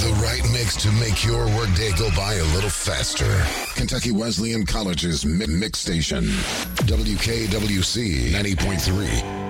The right mix to make your workday go by a little faster. Kentucky Wesleyan College's mix station. WKWC 90.3.